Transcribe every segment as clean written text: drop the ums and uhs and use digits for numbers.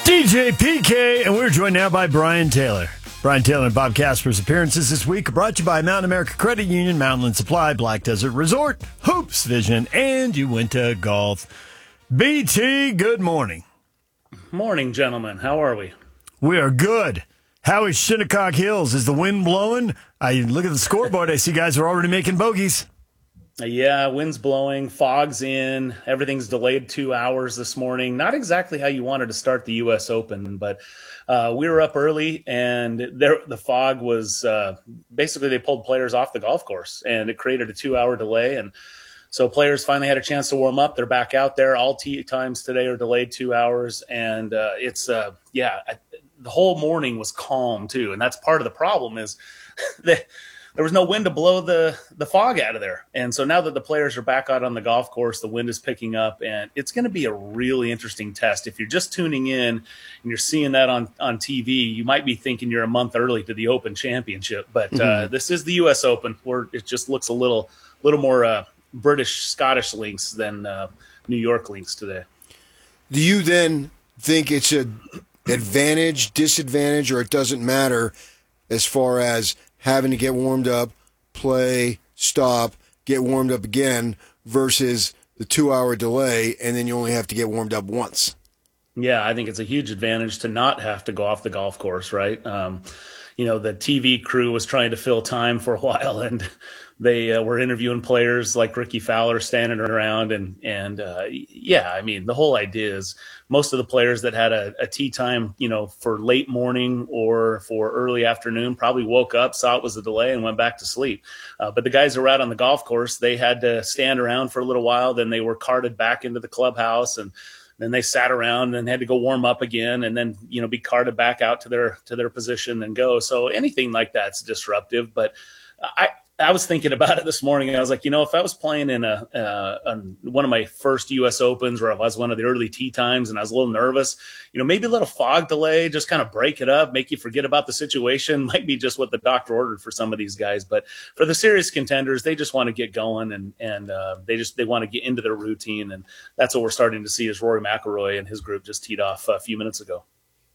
DJ PK, and we're joined now by Brian Taylor. Brian Taylor and Bob Casper's appearances this week are brought to you by Mountain America Credit Union, Mountain Supply, Black Desert Resort, Hoops Vision, and Uinta Golf. BT, good morning. Morning, gentlemen. How are we? We are good. How is Shinnecock Hills? Is the wind blowing? I look at the scoreboard. I see guys are already making bogeys. Yeah, wind's blowing, fog's in, everything's delayed 2 hours this morning. Not exactly how you wanted to start the U.S. Open, but we were up early, and the fog was basically they pulled players off the golf course, and it created a 2-hour delay. And so players finally had a chance to warm up. They're back out there. All tee times today are delayed 2 hours, and the whole morning was calm too. And that's part of the problem is that there was no wind to blow the fog out of there. And so now that the players are back out on the golf course, the wind is picking up, and it's going to be a really interesting test. If you're just tuning in and you're seeing that on TV, you might be thinking you're a month early to the Open Championship. But this is the U.S. Open, where it just looks a little more British, Scottish links than New York links today. Do you then think it's an advantage, disadvantage, or it doesn't matter as far as having to get warmed up, play, stop, get warmed up again versus the 2-hour delay, and then you only have to get warmed up once? Yeah, I think it's a huge advantage to not have to go off the golf course, right? The TV crew was trying to fill time for a while, and they were interviewing players like Ricky Fowler standing around. The whole idea is most of the players that had a tee time, for late morning or for early afternoon probably woke up, saw it was a delay, and went back to sleep. But the guys who were out on the golf course, they had to stand around for a little while. Then they were carted back into the clubhouse, and then they sat around and had to go warm up again, and then, be carted back out to their position and go. So anything like that's disruptive. But I was thinking about it this morning, and I was like, if I was playing in one of my first U.S. Opens, or if I was one of the early tee times and I was a little nervous, maybe a little fog delay, just kind of break it up, make you forget about the situation, might be just what the doctor ordered for some of these guys. But for the serious contenders, they just want to get going, and they want to get into their routine, and that's what we're starting to see as Rory McIlroy and his group just teed off a few minutes ago.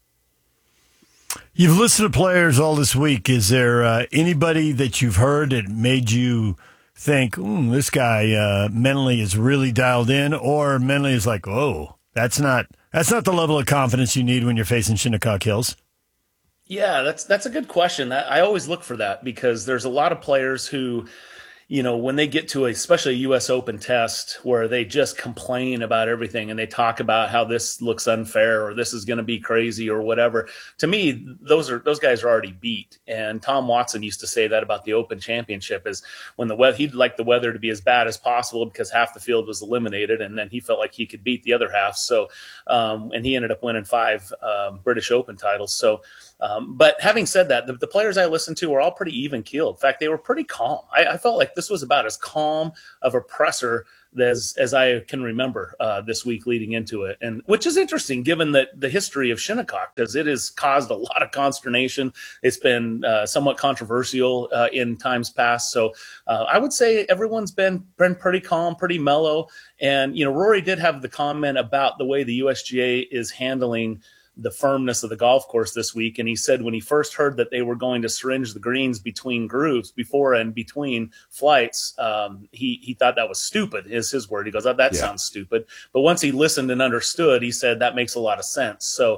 You've listened to players all this week. Is there anybody that you've heard that made you think, this guy mentally is really dialed in, or mentally is like, oh, that's not the level of confidence you need when you're facing Shinnecock Hills? Yeah, that's a good question. I always look for that, because there's a lot of players who, when they get to especially a U.S. Open test where they just complain about everything and they talk about how this looks unfair or this is going to be crazy or whatever. To me, those guys are already beat. And Tom Watson used to say that about the Open Championship, is when he'd like the weather to be as bad as possible because half the field was eliminated, and then he felt like he could beat the other half. So, and he ended up winning 5 British Open titles. So, but having said that, the players I listened to were all pretty even keeled. In fact, they were pretty calm. I felt like this was about as calm of a presser as I can remember this week leading into it, and which is interesting given that the history of Shinnecock, because it has caused a lot of consternation. It's been somewhat controversial in times past. So I would say everyone's been pretty calm, pretty mellow. And Rory did have the comment about the way the USGA is handling the firmness of the golf course this week. And he said when he first heard that they were going to syringe the greens between grooves before and between flights, he thought that was stupid, is his word. He goes, that sounds stupid. But once he listened and understood, he said that makes a lot of sense. So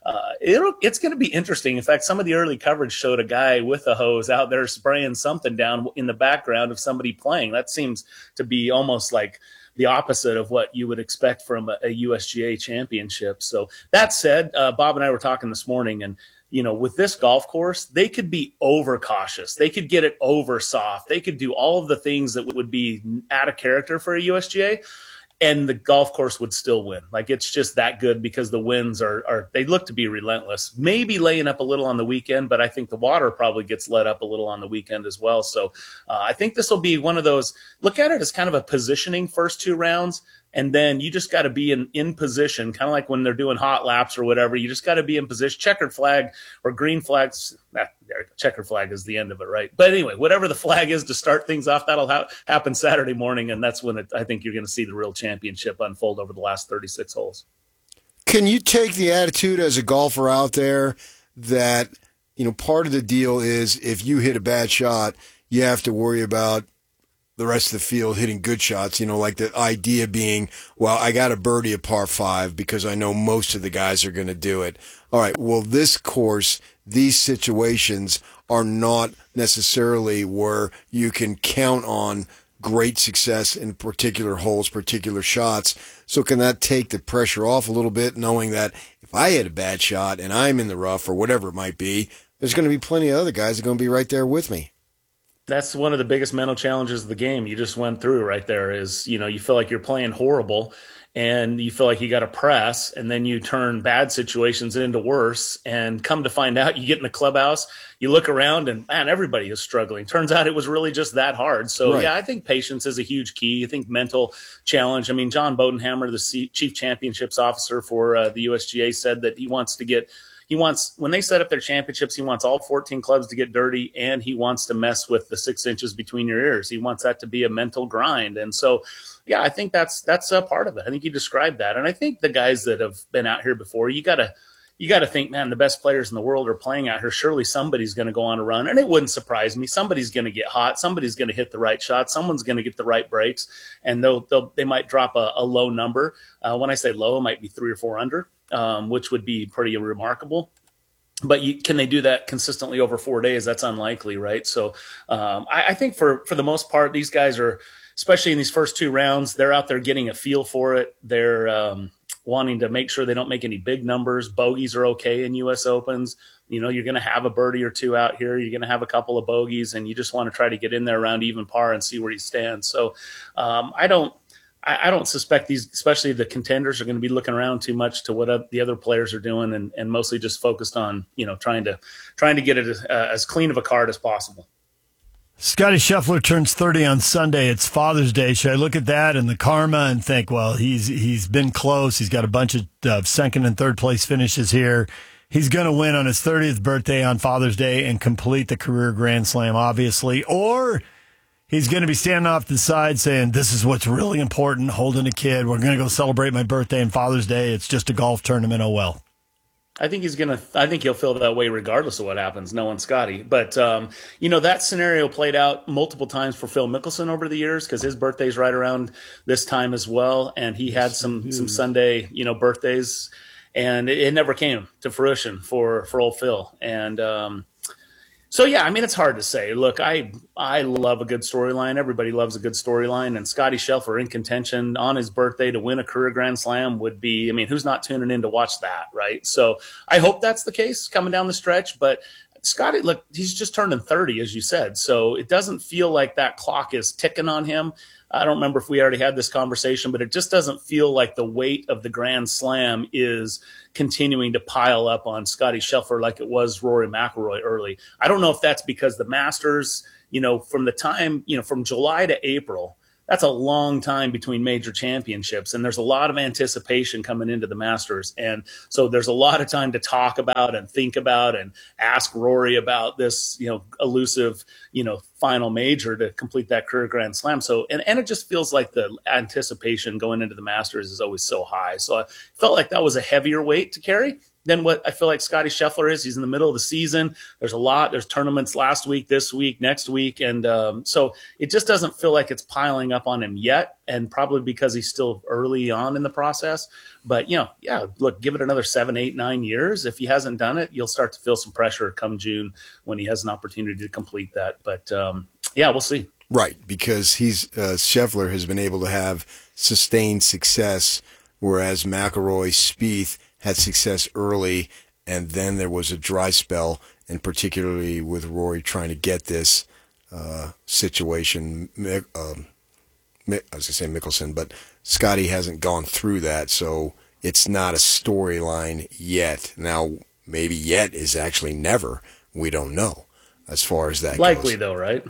it's going to be interesting. In fact, some of the early coverage showed a guy with a hose out there spraying something down in the background of somebody playing. That seems to be almost like the opposite of what you would expect from a USGA championship. So that said, Bob and I were talking this morning, and with this golf course, they could be overcautious. They could get it over soft. They could do all of the things that would be out of character for a USGA, and the golf course would still win. Like, it's just that good because the winds they look to be relentless. Maybe laying up a little on the weekend, but I think the water probably gets let up a little on the weekend as well. So I think this will be one of those, look at it as kind of a positioning first 2 rounds. And then you just got to be in position, kind of like when they're doing hot laps or whatever. You just got to be in position. Checkered flag or green flags. Checkered flag is the end of it, right? But anyway, whatever the flag is to start things off, that'll happen Saturday morning. And that's when I think you're going to see the real championship unfold over the last 36 holes. Can you take the attitude as a golfer out there that, part of the deal is if you hit a bad shot, you have to worry about the rest of the field hitting good shots, like the idea being, well, I got to birdie a par 5 because I know most of the guys are going to do it. All right, well, this course, these situations are not necessarily where you can count on great success in particular holes, particular shots. So can that take the pressure off a little bit, knowing that if I hit a bad shot and I'm in the rough or whatever it might be, there's going to be plenty of other guys that are going to be right there with me. That's one of the biggest mental challenges of the game you just went through right there is, you feel like you're playing horrible and you feel like you got to press, and then you turn bad situations into worse, and come to find out you get in the clubhouse, you look around and man, everybody is struggling. Turns out it was really just that hard. So Right. Yeah, I think patience is a huge key. I think mental challenge. I mean, John Bodenhammer, the chief championships officer for the USGA, said that he wants, when they set up their championships, he wants all 14 clubs to get dirty, and he wants to mess with the 6 inches between your ears. He wants that to be a mental grind. And so, yeah, I think that's a part of it. I think you described that. And I think the guys that have been out here before, you got to think, man, the best players in the world are playing out here. Surely somebody's going to go on a run, and it wouldn't surprise me. Somebody's going to get hot. Somebody's going to hit the right shot. Someone's going to get the right breaks, and they might drop a low number. When I say low, it might be 3 or 4 under. Which would be pretty remarkable. But can they do that consistently over 4 days? That's unlikely, right? So I think for the most part, these guys are, especially in these first 2 rounds, they're out there getting a feel for it. They're wanting to make sure they don't make any big numbers. Bogeys are okay in U.S. Opens. You're going to have a birdie or 2 out here. You're going to have a couple of bogeys, and you just want to try to get in there around even par and see where you stand. So I don't suspect these, especially the contenders, are going to be looking around too much to what the other players are doing, and mostly just focused on, trying to get it as clean of a card as possible. Scotty Scheffler turns 30 on Sunday. It's Father's Day. Should I look at that and the karma and think, well, he's been close. He's got a bunch of second and third place finishes here. He's going to win on his 30th birthday on Father's Day and complete the career Grand Slam, obviously. Or he's going to be standing off to the side saying, this is what's really important, holding a kid. We're going to go celebrate my birthday and Father's Day. It's just a golf tournament. Oh, well. I think he'll feel that way regardless of what happens, knowing Scotty. But, that scenario played out multiple times for Phil Mickelson over the years, because his birthday's right around this time as well. And he had some Sunday, birthdays, and it never came to fruition for old Phil. And, so, yeah, I mean, it's hard to say. Look, I love a good storyline. Everybody loves a good storyline. And Scotty Scheffler in contention on his birthday to win a career Grand Slam would be, I mean, who's not tuning in to watch that, right? So I hope that's the case coming down the stretch. But Scotty, look, he's just turning 30, as you said. So it doesn't feel like that clock is ticking on him. I don't remember if we already had this conversation, but it just doesn't feel like the weight of the Grand Slam is continuing to pile up on Scotty Scheffler like it was Rory McIlroy early. I don't know if that's because the Masters, from the time, from July to April, that's a long time between major championships, and there's a lot of anticipation coming into the Masters. And so there's a lot of time to talk about and think about and ask Rory about this, elusive, final major to complete that career Grand Slam. So, and it just feels like the anticipation going into the Masters is always so high. So I felt like that was a heavier weight to carry than what I feel like Scotty Scheffler is. He's in the middle of the season. There's tournaments last week, this week, next week. And so it just doesn't feel like it's piling up on him yet. And probably because he's still early on in the process. But, look, give it another 7, 8, 9 years. If he hasn't done it, you'll start to feel some pressure come June when he has an opportunity to complete that. But, we'll see. Right, because Scheffler has been able to have sustained success, whereas McIlroy, Spieth had success early, and then there was a dry spell, and particularly with Rory trying to get this situation. I was going to say Mickelson, but Scotty hasn't gone through that, so it's not a storyline yet. Now, maybe yet is actually never. We don't know as far as that Likely, goes. though, right?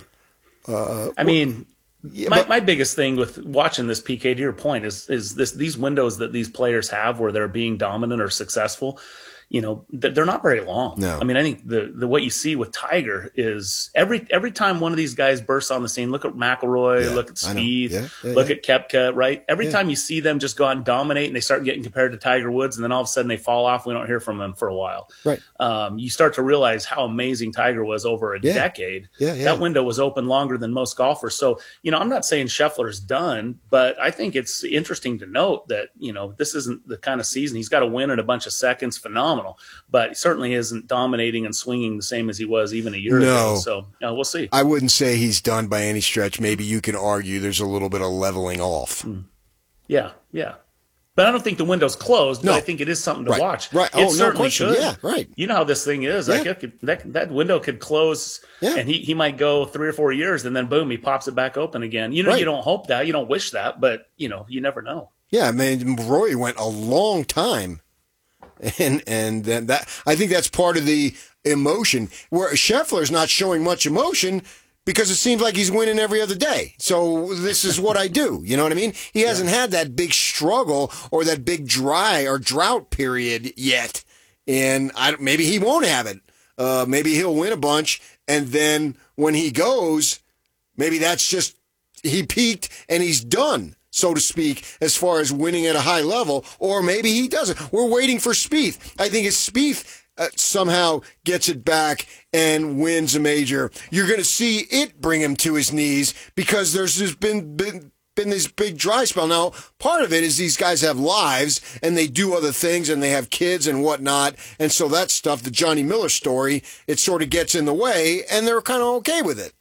My biggest thing with watching this, PK, to your point, is these windows that these players have where they're being dominant or successful. they're not very long. No. I mean, I think the what you see with Tiger is every time one of these guys bursts on the scene. Look at McIlroy, look at Spieth, look at Koepka, right? Every time you see them just go out and dominate, and they start getting compared to Tiger Woods, and then all of a sudden they fall off. We don't hear from them for a while. Right. You start to realize how amazing Tiger was over a decade. That window was open longer than most golfers. So, I'm not saying Scheffler's done, but I think it's interesting to note that, this isn't the kind of season. He's got to win in a bunch of seconds. Phenomenal. But he certainly isn't dominating and swinging the same as he was even a year ago. So we'll see. I wouldn't say he's done by any stretch. Maybe you can argue there's a little bit of leveling off. Yeah. But I don't think the window's closed, but I think it is something to watch. Right. It certainly could. Yeah, right. You know how this thing is. Like that window could close, and he might go 3 or 4 years, and then boom, he pops it back open again. You don't hope that. You don't wish that, but, you never know. Yeah, I mean, Rory went a long time. And then that, I think that's part of the emotion, where Scheffler's not showing much emotion because it seems like he's winning every other day. So this is what I do. You know what I mean? He hasn't had that big struggle or that big dry or drought period yet. And maybe he won't have it. Maybe he'll win a bunch. And then when he goes, maybe that's just, he peaked and he's done, so to speak, as far as winning at a high level. Or maybe he doesn't. We're waiting for Spieth. I think if Spieth somehow gets it back and wins a major, you're going to see it bring him to his knees, because there's just been this big dry spell. Now, part of it is these guys have lives and they do other things and they have kids and whatnot. And so that stuff, the Johnny Miller story, it sort of gets in the way, and they're kind of okay with it.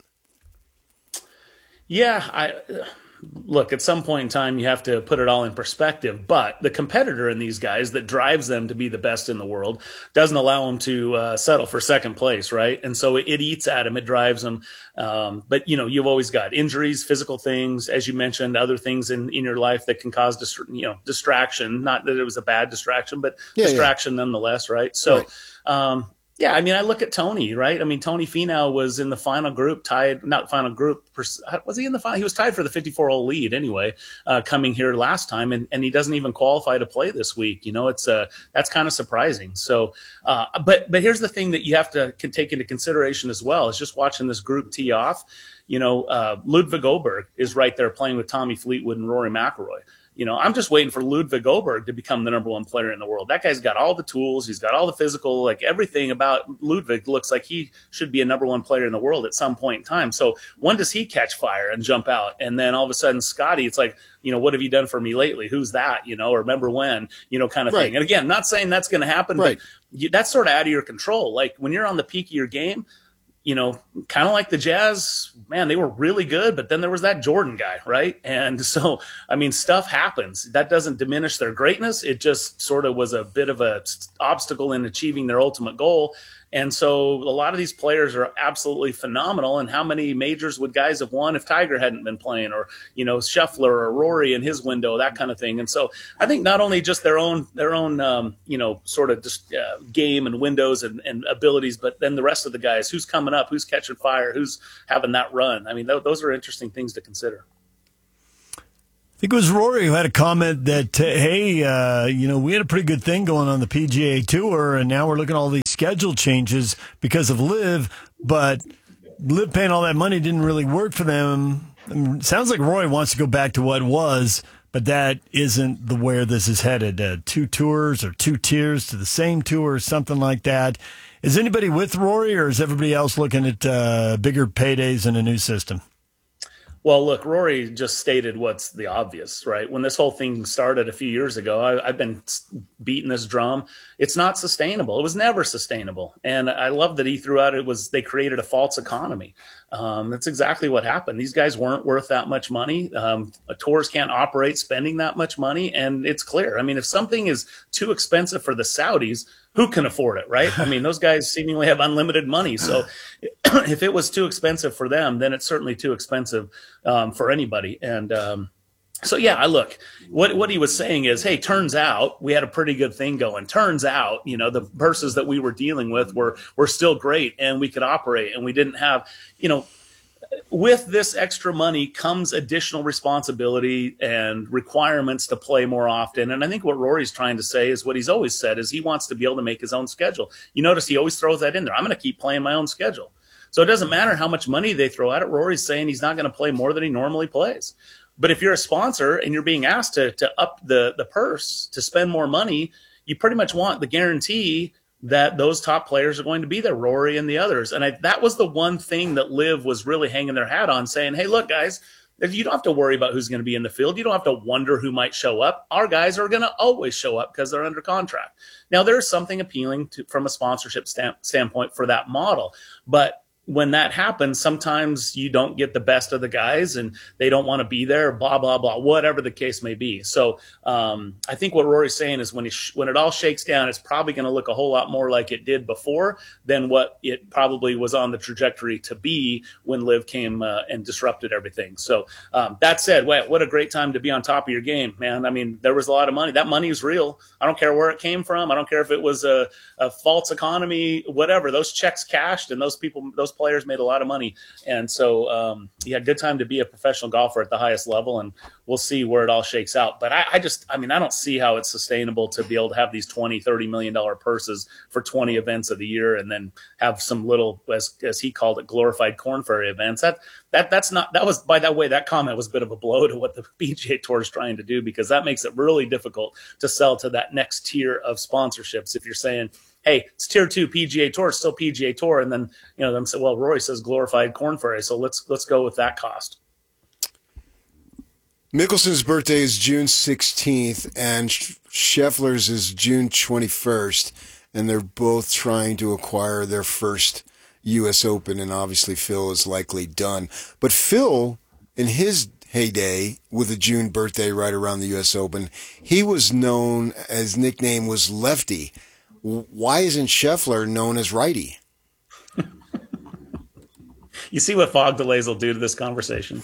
Yeah, look, at some point in time, you have to put it all in perspective. But the competitor in these guys that drives them to be the best in the world doesn't allow them to settle for second place, right? And so it eats at them, it drives them. But, you've always got injuries, physical things, as you mentioned, other things in your life that can cause distraction. Not that it was a bad distraction, but distraction nonetheless, right? So, yeah, I mean, I look at Tony, right? I mean, Tony Finau was in the final group, was he in the final? He was tied for the 54-hole lead anyway, coming here last time, and he doesn't even qualify to play this week. That's kind of surprising. So, but here's the thing that you have to take into consideration as well, is just watching this group tee off. Ludwig Oberg is right there playing with Tommy Fleetwood and Rory McIlroy. I'm just waiting for Ludwig Oberg to become the number one player in the world. That guy's got all the tools. He's got all the physical, like everything about Ludwig looks like he should be a number one player in the world at some point in time. So when does he catch fire and jump out? And then all of a sudden, Scotty, it's like, what have you done for me lately? Who's that? Or remember when, kind of thing. And again, I'm not saying that's going to happen, but that's sort of out of your control. Like when you're on the peak of your game, kind of like the Jazz, man, they were really good, but then there was that Jordan guy, right? And so, I mean, stuff happens. That doesn't diminish their greatness. It just sort of was a bit of an obstacle in achieving their ultimate goal. And so a lot of these players are absolutely phenomenal. And how many majors would guys have won if Tiger hadn't been playing, or, Scheffler or Rory in his window, that kind of thing. And so I think not only just their own sort of just game and windows and abilities, but then the rest of the guys, who's coming up, who's catching fire, who's having that run. I mean, those are interesting things to consider. I think it was Rory who had a comment that, hey, we had a pretty good thing going on the PGA Tour, and now we're looking at all these schedule changes because of LIV, but LIV paying all that money didn't really work for them. I mean, it sounds like Rory wants to go back to what was, but that isn't where this is headed. 2 tours or 2 tiers to the same tour or something like that. Is anybody with Rory, or is everybody else looking at bigger paydays and a new system? Well, look, Rory just stated what's the obvious, right? When this whole thing started a few years ago, I've been beating this drum. It's not sustainable. It was never sustainable. And I love that he threw out they created a false economy. That's exactly what happened. These guys weren't worth that much money. Tours can't operate spending that much money. And it's clear. I mean, if something is too expensive for the Saudis, who can afford it, right? I mean, those guys seemingly have unlimited money. So if it was too expensive for them, then it's certainly too expensive for anybody. And so, yeah, look, what he was saying is, hey, turns out we had a pretty good thing going. Turns out, the purses that we were dealing with were still great, and we could operate, and we didn't have, with this extra money comes additional responsibility and requirements to play more often. And I think what Rory's trying to say is what he's always said is he wants to be able to make his own schedule. You notice he always throws that in there. I'm going to keep playing my own schedule. So it doesn't matter how much money they throw at it. Rory's saying he's not going to play more than he normally plays. But if you're a sponsor and you're being asked to up the purse, to spend more money, you pretty much want the guarantee that those top players are going to be there, Rory and the others. And that was the one thing that Liv was really hanging their hat on, saying, hey, look, guys, you don't have to worry about who's going to be in the field. You don't have to wonder who might show up. Our guys are going to always show up because they're under contract. Now, there's something appealing from a sponsorship standpoint for that model. But when that happens, sometimes you don't get the best of the guys and they don't want to be there, blah, blah, blah, whatever the case may be. So I think what Rory's saying is when it all shakes down, it's probably going to look a whole lot more like it did before than what it probably was on the trajectory to be when Liv came and disrupted everything. So that said, what a great time to be on top of your game, man. I mean, there was a lot of money. That money is real. I don't care where it came from. I don't care if it was a false economy, whatever. Those checks cashed and those players made a lot of money. And so, good time to be a professional golfer at the highest level, and we'll see where it all shakes out. But I don't see how it's sustainable to be able to have these $20-30 million purses for 20 events of the year and then have some little, as he called it, glorified Corn Ferry events. That comment was a bit of a blow to what the PGA Tour is trying to do, because that makes it really difficult to sell to that next tier of sponsorships. If you're saying, hey, it's tier 2 PGA Tour, it's still PGA Tour, and then them say, well, Rory says glorified Corn Ferry, so let's go with that cost. Mickelson's birthday is June 16th, and Scheffler's is June 21st, and they're both trying to acquire their first U.S. Open, and obviously Phil is likely done. But Phil, in his heyday, with a June birthday right around the U.S. Open, he was known, his nickname was Lefty. Why isn't Scheffler known as Righty? You see what fog delays will do to this conversation.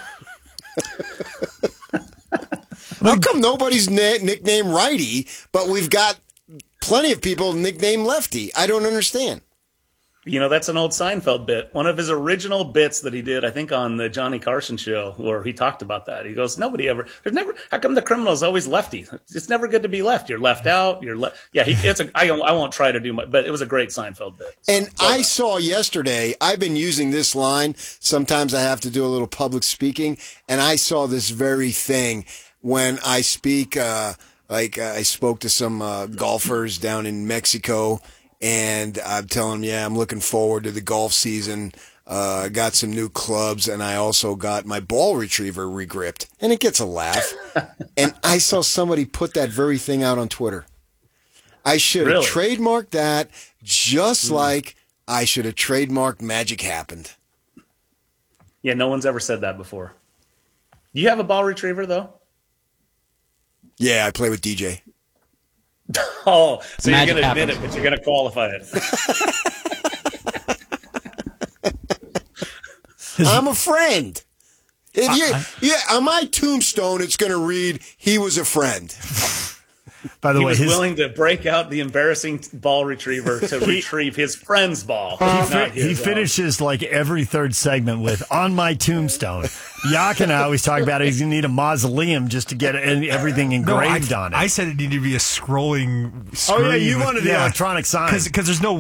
How come nobody's nicknamed Righty, but we've got plenty of people nicknamed Lefty? I don't understand. That's an old Seinfeld bit. One of his original bits that he did, I think, on the Johnny Carson show, where he talked about that. He goes, how come the criminal's always lefty? It's never good to be left. You're left out. I won't try to do much, but it was a great Seinfeld bit. And I saw yesterday, I've been using this line. Sometimes I have to do a little public speaking, and I saw this very thing when I speak, I spoke to some golfers down in Mexico, and I'm telling them, I'm looking forward to the golf season. I got some new clubs, and I also got my ball retriever regripped. And it gets a laugh. And I saw somebody put that very thing out on Twitter. I should have trademarked that, just like I should have trademarked Magic Happened. Yeah, no one's ever said that before. Do you have a ball retriever, though? Yeah, I play with DJ. Oh, so Magic you're going to admit it, but you're going to qualify it. I'm a friend. On my tombstone, it's going to read, he was a friend. By the way, he was willing to break out the embarrassing ball retriever to retrieve his friend's ball. He finishes like every third segment with "on my tombstone." Yak and I always talk about it. He's going to need a mausoleum just to get everything engraved on it. I said it needed to be a scrolling screen. Oh yeah, you wanted the electronic sign because there's no